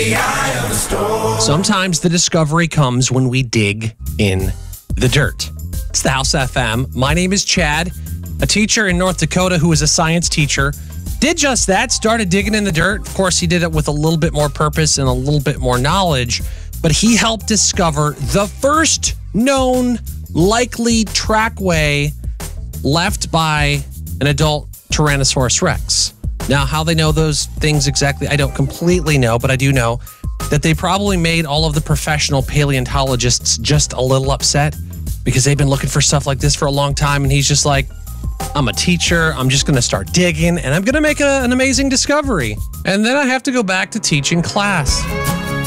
the eye of the storm. Sometimes the discovery comes when we dig in the dirt. It's the House FM. My name is Chad, a teacher in North Dakota who is a science teacher. Did just that, started digging in the dirt. Of course, he did it with a little bit more purpose and a little bit more knowledge, but he helped discover the first known likely trackway left by an adult Tyrannosaurus Rex. Now, how they know those things exactly, I don't completely know, but I do know that they probably made all of the professional paleontologists just a little upset because they've been looking for stuff like this for a long time. And he's just like, I'm a teacher. I'm just going to start digging and I'm going to make an amazing discovery. And then I have to go back to teaching class.